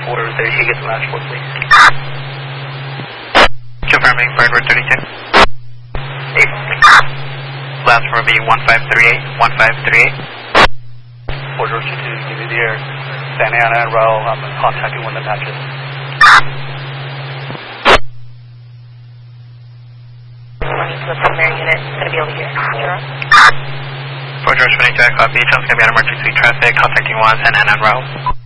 where there he gets matched for, please. Confirming bird route 32. 8. Last will be 1538, 1538. Order to give you the air. Santa Ana and Raul, I'm contacting when the matches. Running to the primary unit, going to be over here. Zero. Fort George 22, copy. It's going to be on emergency traffic, contacting 1 Santa Ana and Raul.